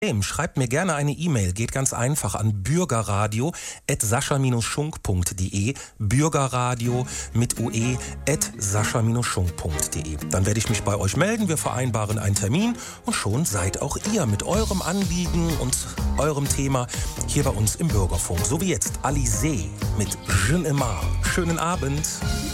Schreibt mir gerne eine E-Mail, geht ganz einfach an bürgerradio@sascha-schunk.de, bürgerradio mit ue@sascha-schunk.de. Dann werde ich mich bei euch melden, wir vereinbaren einen Termin und schon seid auch ihr mit eurem Anliegen und eurem Thema hier bei uns im Bürgerfunk. So wie jetzt Alizé mit Je ne m'aime. Schönen Abend.